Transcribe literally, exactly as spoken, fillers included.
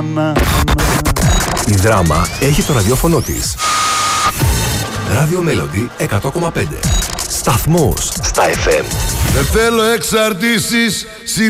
Η Δράμα έχει το ραδιόφωνο της. Radio Melody εκατό κόμμα πέντε. Σταθμός στα εφ εμ. Δεν θέλω εξαρτήσεις.